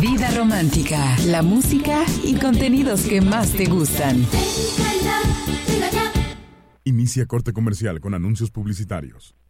Vida romántica, la música y contenidos que más te gustan. Inicia corte comercial con anuncios publicitarios.